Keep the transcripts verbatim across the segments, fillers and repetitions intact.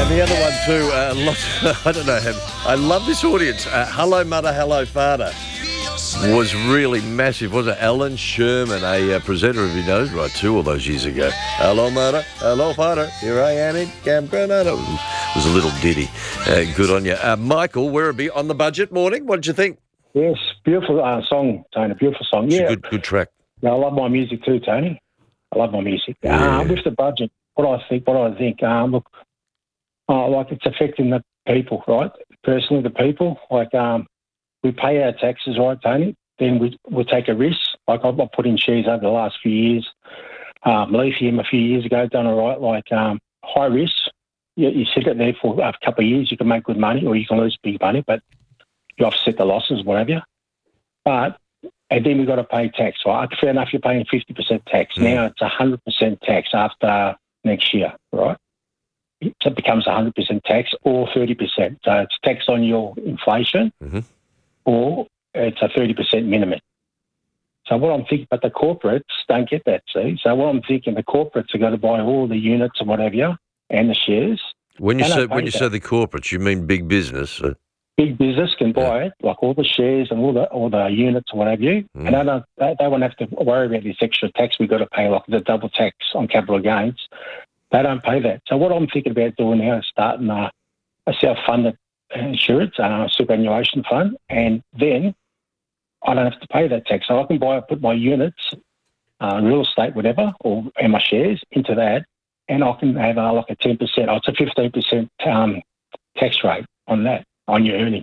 the other one too, uh, lot, I don't know how, I love this audience. Uh, Hello Mother, Hello Father was really massive, wasn't it? Alan Sherman, a uh, presenter, if you know, right, two all those years ago. Hello Mother, Hello Father, here I am in Camp Granada. It was a little ditty. Uh, good on you. Uh, Michael Werribee on the budget morning. What did you think? Yes, beautiful uh, song, Tony, beautiful song. It's yeah, a good, good track. Yeah, I love my music too, Tony. I love my music. Yeah. Uh, with the budget, what I think, what I think, um, look, uh, like it's affecting the people, right? Personally, the people, like um, we pay our taxes, right, Tony? Then we we take a risk. Like I've put in shares over the last few years. Um, lithium a few years ago, done all right. Like um, high risk. You, you sit it there for a couple of years, you can make good money, or you can lose big money, but you offset the losses, whatever. But and then we've got to pay tax. Right? Fair enough, you're paying fifty percent tax. Mm. Now it's one hundred percent tax after next year, right? So it becomes one hundred percent tax or thirty percent. So it's tax on your inflation mm-hmm. or it's a thirty percent minimum. So what I'm thinking, but the corporates don't get that, see? So what I'm thinking, the corporates are going to buy all the units and whatever and the shares. When you, say, when you that. say the corporates, you mean big business? Uh, Big business can buy yeah. it, like all the shares and all the all the units or whatever you, mm. and they don't they, they won't have to worry about this extra tax we've got to pay, like the double tax on capital gains. They don't pay that. So what I'm thinking about doing now is starting a, a self-funded insurance, a superannuation fund, and then I don't have to pay that tax. So I can buy, put my units, uh, real estate, whatever, or and my shares into that, and I can have uh, like a ten percent. Oh, it's a fifteen percent um, tax rate on that. On your earnings.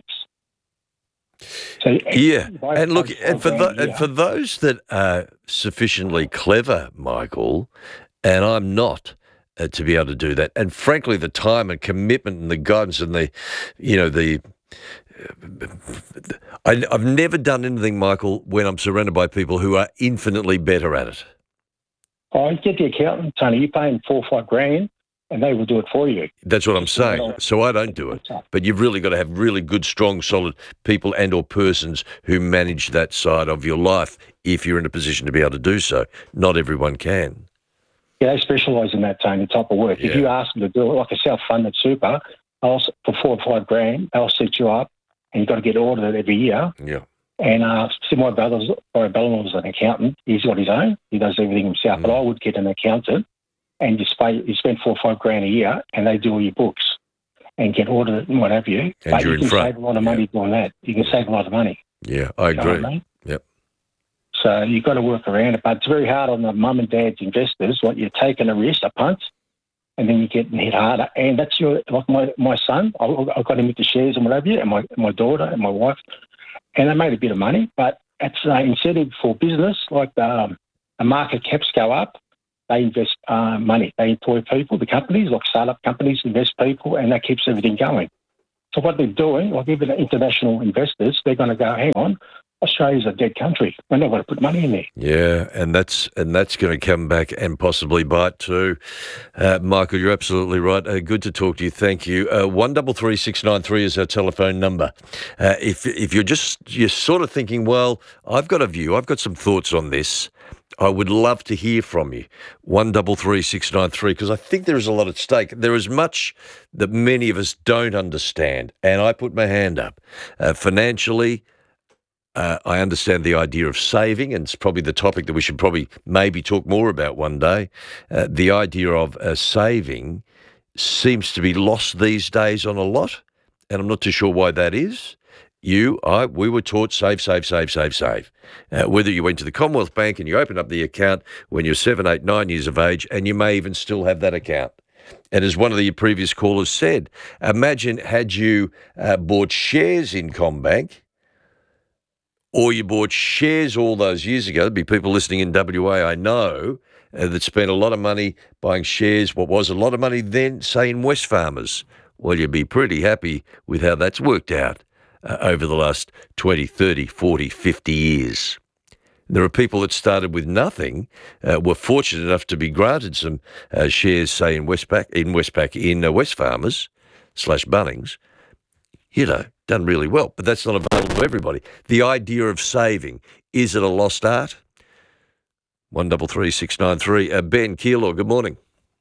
So, yeah, and look, and for, the, and for those that are sufficiently clever, Michael, and I'm not, uh, to be able to do that, and frankly, the time and commitment and the guidance and the, you know, the, uh, I, I've never done anything, Michael, when I'm surrounded by people who are infinitely better at it. Oh, you get the accountant, Tony, you're paying four or five grand, and they will do it for you. That's what I'm saying. So I don't do it. But you've really got to have really good, strong, solid people and or persons who manage that side of your life if you're in a position to be able to do so. Not everyone can. Yeah, they specialise in that, Tony, type of work. Yeah. If you ask them to do it like a self-funded super, they'll, for four or five grand, they'll set you up, and you've got to get audited every year. Yeah. And uh, see, my brother's, Barry Bellin was an accountant. He's got his own. He does everything himself. Mm. But I would get an accountant, and you, spend, you spend four or five grand a year, and they do all your books and get audited and what have you. And but you're you can in front. save a lot of money yeah. doing that. You can save a lot of money. Yeah, I agree. You know I mean? Yep. So you've got to work around it, but it's very hard on the mum and dad's investors. What you're taking a risk, a punt, and then you're getting hit harder. And that's your, like my, my son, I, I got him into shares and what have you, and my, my daughter and my wife, and they made a bit of money, but it's an incentive for business, like the, um, the market caps go up. They invest uh, money. They employ people, the companies, like startup companies, invest people, and that keeps everything going. So what they're doing, like even international investors, they're going to go, hang on, Australia's a dead country. We're not going to put money in there. Yeah, and that's and that's going to come back and possibly bite too. Uh, Michael, you're absolutely right. Uh, good to talk to you. Thank you. Uh, one double three six nine three is our telephone number. Uh, if if you're just you're sort of thinking, well, I've got a view, I've got some thoughts on this. I would love to hear from you. One double three six nine three, because I think there is a lot at stake. There is much that many of us don't understand, and I put my hand up. Uh, financially, uh, I understand the idea of saving, and it's probably the topic that we should probably maybe talk more about one day. Uh, the idea of uh, saving seems to be lost these days on a lot, and I'm not too sure why that is. You, I, we were taught save, save, save, save, save. Uh, whether you went to the Commonwealth Bank and you opened up the account when you're seven, eight, nine years of age, and you may even still have that account. And as one of the previous callers said, imagine had you uh, bought shares in CommBank, or you bought shares all those years ago. There'd be people listening in W A, I know, uh, that spent a lot of money buying shares, what was a lot of money then, say, in Wesfarmers. Well, you'd be pretty happy with how that's worked out. Uh, over the last twenty, thirty, forty, fifty years. There are people that started with nothing, uh, were fortunate enough to be granted some uh, shares, say, in Westpac, in Westpac, in uh, Wesfarmers slash Bunnings, you know, done really well. But that's not available to everybody. The idea of saving, is it a lost art? One double three six nine three. Uh, Ben Keilor, good morning.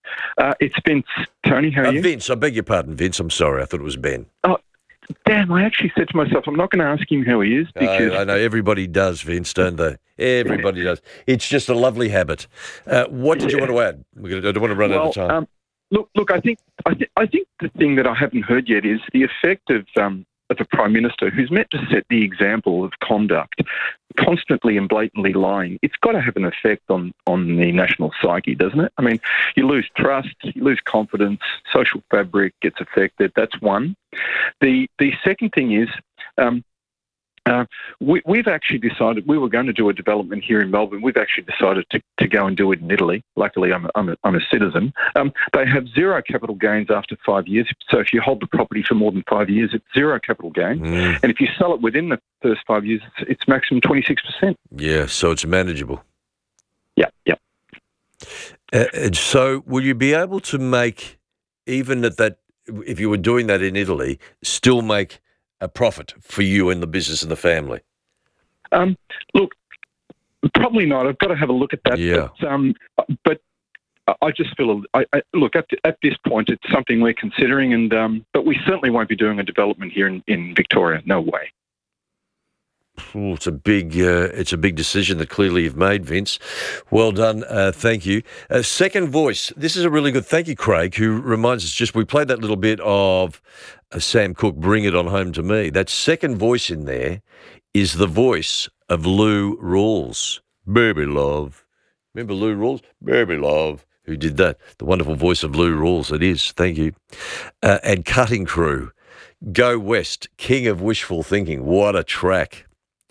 Uh, it's Vince. Tony, how are Uh, you? Vince, I beg your pardon, Vince. I'm sorry. I thought it was Ben. Oh, damn, I actually said to myself, I'm not going to ask him who he is because... I, I know everybody does, Vince, don't they? Everybody does. It's just a lovely habit. Uh, what did you want to add? We're gonna, I don't want to run well, out of time. Um, look, look. I think, I, th- I think the thing that I haven't heard yet is the effect of um, of a prime minister who's meant to set the example of conduct, constantly and blatantly lying. It's got to have an effect on on the national psyche, doesn't it? I mean, you lose trust, you lose confidence, social fabric gets affected. That's one. The the second thing is. Um, Uh, we, we've actually decided we were going to do a development here in Melbourne. We've actually decided to, to go and do it in Italy. Luckily, I'm a, I'm a, I'm a citizen. Um, they have zero capital gains after five years. So if you hold the property for more than five years, it's zero capital gain. Mm. And if you sell it within the first five years, it's, it's maximum twenty-six percent. Yeah, so it's manageable. Yeah, yeah. Uh, and so will you be able to make, even at that, if you were doing that in Italy, still make a profit for you and the business and the family? Um, look, probably not. I've got to have a look at that. Yeah. But, um, but I just feel, I, I, look, at, at this point, it's something we're considering, and um, but we certainly won't be doing a development here in, in Victoria. No way. Ooh, it's a big, uh, it's a big decision that clearly you've made, Vince. Well done. Uh, thank you. Uh, second voice. This is a really good. Thank you, Craig, who reminds us. Just we played that little bit of uh, Sam Cooke. Bring it on home to me. That second voice in there is the voice of Lou Rawls. Baby love. Remember Lou Rawls? Baby love. Who did that? The wonderful voice of Lou Rawls. It is. Thank you. Uh, and Cutting Crew. Go West. King of Wishful Thinking. What a track.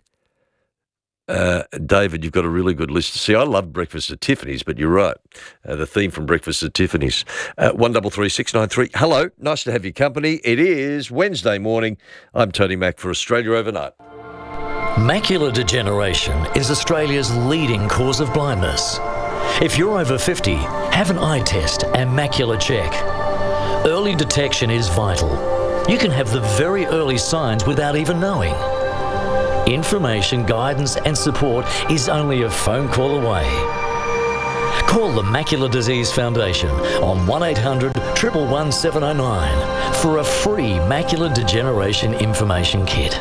Uh, David, you've got a really good list. See, I love Breakfast at Tiffany's, but you're right. Uh, the theme from Breakfast at Tiffany's. Uh, one double three six nine three. Hello, nice to have your company. It is Wednesday morning. I'm Tony Mack for Australia Overnight. Macular degeneration is Australia's leading cause of blindness. If you're over fifty, have an eye test and macular check. Early detection is vital. You can have the very early signs without even knowing. Information, guidance and support is only a phone call away. Call the Macular Disease Foundation on one eight hundred, one one one, seven oh nine for a free macular degeneration information kit.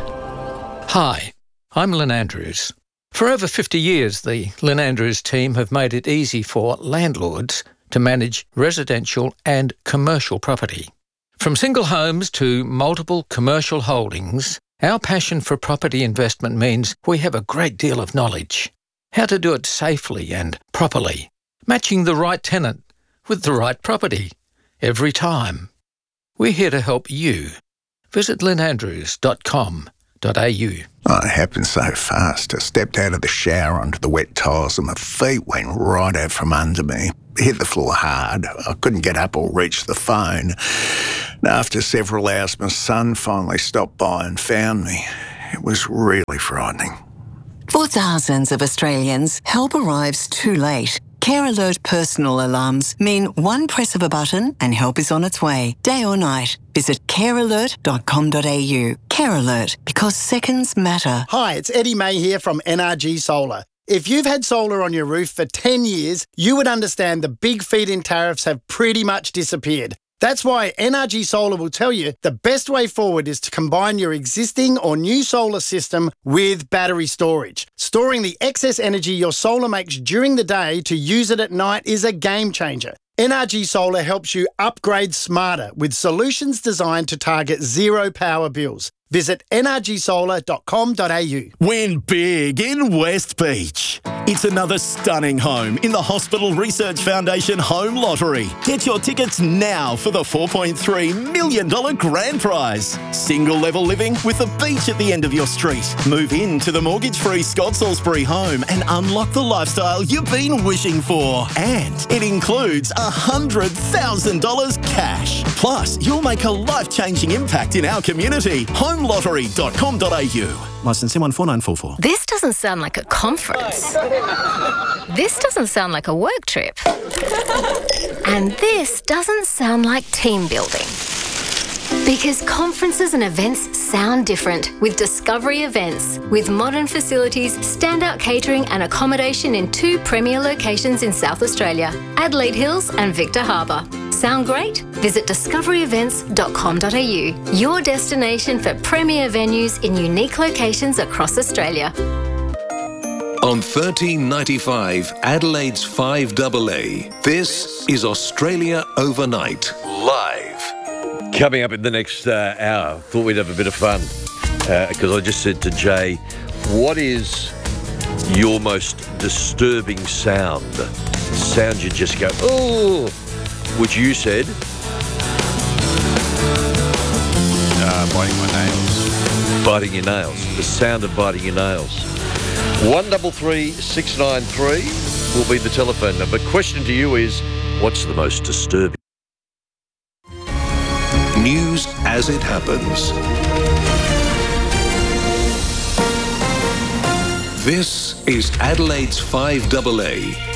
Hi, I'm Lynn Andrews. For over fifty years, the Lynn Andrews team have made it easy for landlords to manage residential and commercial property. From single homes to multiple commercial holdings, our passion for property investment means we have a great deal of knowledge. How to do it safely and properly, matching the right tenant with the right property every time. We're here to help you. Visit lynn andrews dot com dot a u. Oh, it happened so fast. I stepped out of the shower onto the wet tiles and my feet went right out from under me. Hit the floor hard. I couldn't get up or reach the phone. And after several hours, my son finally stopped by and found me. It was really frightening. For thousands of Australians, help arrives too late. Care Alert personal alarms mean one press of a button and help is on its way, day or night. Visit care alert dot com dot a u. Care Alert, because seconds matter. Hi, it's Eddie May here from N R G Solar. If you've had solar on your roof for ten years, you would understand the big feed-in tariffs have pretty much disappeared. That's why N R G Solar will tell you the best way forward is to combine your existing or new solar system with battery storage. Storing the excess energy your solar makes during the day to use it at night is a game changer. N R G Solar helps you upgrade smarter with solutions designed to target zero power bills. Visit n r g solar dot com dot a u. Win big in West Beach. It's another stunning home in the Hospital Research Foundation Home Lottery. Get your tickets now for the four point three million dollars grand prize. Single level living with a beach at the end of your street. Move into the mortgage-free Scott Salisbury home and unlock the lifestyle you've been wishing for. And it includes one hundred thousand dollars cash. Plus, you'll make a life-changing impact in our community. home lottery dot com dot a u. Licence M one four nine four four. This doesn't sound like a conference. This doesn't sound like a work trip. And this doesn't sound like team building. Because conferences and events sound different with Discovery Events. With modern facilities, standout catering and accommodation in two premier locations in South Australia, Adelaide Hills and Victor Harbour. Sound great? Visit discovery events dot com dot a u, your destination for premier venues in unique locations across Australia. On thirteen ninety-five, Adelaide's five A A, this is Australia Overnight, live. Coming up in the next uh, hour, thought we'd have a bit of fun because uh, I just said to Jay, what is your most disturbing sound? Sound you just go, oh, which you said? Uh, biting my nails. Biting your nails. The sound of biting your nails. one double three six nine three will be the telephone number. Question to you is, what's the most disturbing? News as it happens. This is Adelaide's five A A.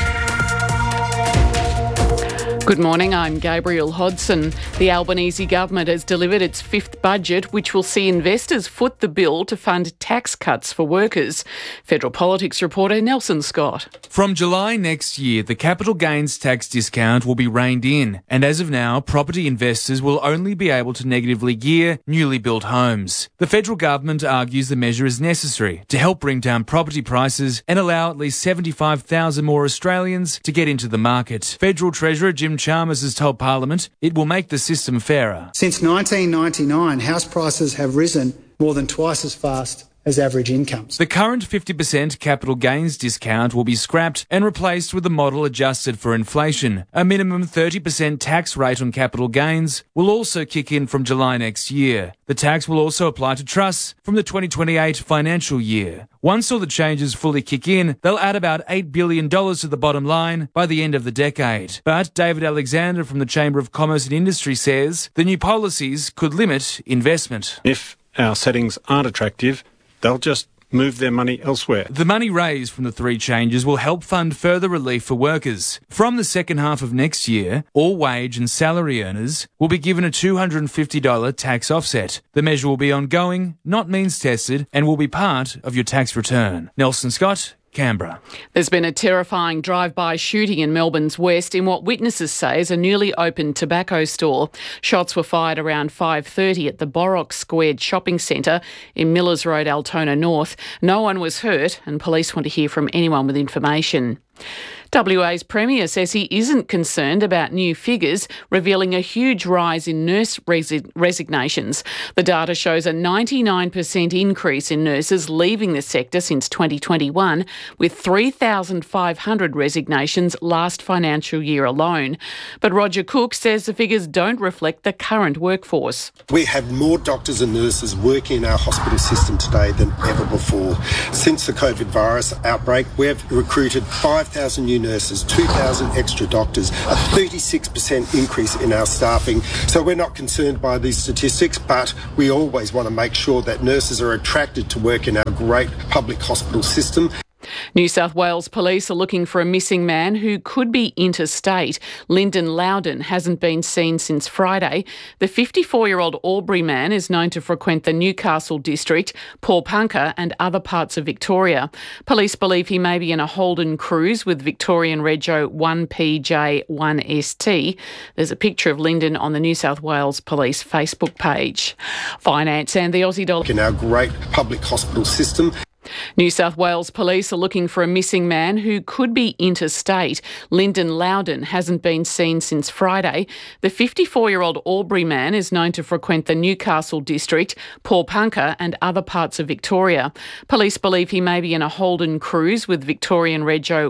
Good morning, I'm Gabrielle Hodson. The Albanese government has delivered its fifth budget, which will see investors foot the bill to fund tax cuts for workers. Federal Politics reporter Nelson Scott. From July next year, the capital gains tax discount will be reined in, and as of now, property investors will only be able to negatively gear newly built homes. The federal government argues the measure is necessary to help bring down property prices and allow at least seventy-five thousand more Australians to get into the market. Federal Treasurer Jim Chalmers has told Parliament it will make the system fairer. Since nineteen ninety-nine, house prices have risen more than twice as fast as average incomes. The current fifty percent capital gains discount will be scrapped and replaced with a model adjusted for inflation. A minimum thirty percent tax rate on capital gains will also kick in from July next year. The tax will also apply to trusts from the twenty twenty-eight financial year. Once all the changes fully kick in, they'll add about eight billion dollars to the bottom line by the end of the decade. But David Alexander from the Chamber of Commerce and Industry says the new policies could limit investment. If our settings aren't attractive, they'll just move their money elsewhere. The money raised from the three changes will help fund further relief for workers. From the second half of next year, all wage and salary earners will be given a two hundred fifty dollars tax offset. The measure will be ongoing, not means tested, and will be part of your tax return. Nelson Scott, Canberra. There's been a terrifying drive-by shooting in Melbourne's west in what witnesses say is a newly opened tobacco store. Shots were fired around five thirty at the Borrock Squared shopping centre in Millers Road, Altona North. No one was hurt and police want to hear from anyone with information. W A's Premier says he isn't concerned about new figures revealing a huge rise in nurse resi- resignations. The data shows a ninety-nine percent increase in nurses leaving the sector since twenty twenty-one, with three thousand five hundred resignations last financial year alone. But Roger Cook says the figures don't reflect the current workforce. We have more doctors and nurses working in our hospital system today than ever before. Since the COVID virus outbreak, we have recruited five thousand new nurses, two thousand extra doctors, a thirty-six percent increase in our staffing. So we're not concerned by these statistics, but we always want to make sure that nurses are attracted to work in our great public hospital system. New South Wales Police are looking for a missing man who could be interstate. Lyndon Loudon hasn't been seen since Friday. The fifty-four-year-old Albury man is known to frequent the Newcastle district, Paulpunka and other parts of Victoria. Police believe he may be in a Holden Cruise with Victorian Rego one P J one S T. There's a picture of Lyndon on the New South Wales Police Facebook page. Finance and the Aussie dollar. In our great public hospital system. New South Wales Police are looking for a missing man who could be interstate. Lyndon Loudon hasn't been seen since Friday. The fifty-four-year-old Albury man is known to frequent the Newcastle district, Paulpunka and other parts of Victoria. Police believe he may be in a Holden Cruise with Victorian Rego